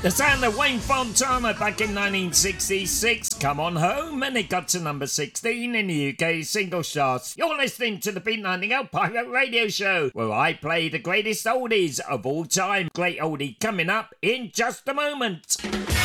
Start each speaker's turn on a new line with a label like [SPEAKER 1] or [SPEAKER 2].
[SPEAKER 1] The sound of Wayne Fontana back in 1966, Come On Home, and it got to number 16 in the UK singles charts. You're listening to the Beat Nightingale Pirate Radio Show, where I play the greatest oldies of all time. Great oldie coming up in just a moment.